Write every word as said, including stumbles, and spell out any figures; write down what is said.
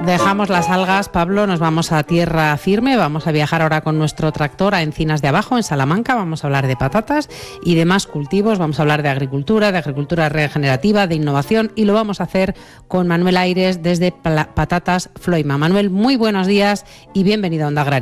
Dejamos las algas, Pablo, nos vamos a tierra firme, vamos a viajar ahora con nuestro tractor a Encinas de Abajo, en Salamanca, vamos a hablar de patatas y de más cultivos, vamos a hablar de agricultura, de agricultura regenerativa, de innovación, y lo vamos a hacer con Manuel Aires desde Patatas Floima. Manuel, muy buenos días y bienvenido a Onda Agraria.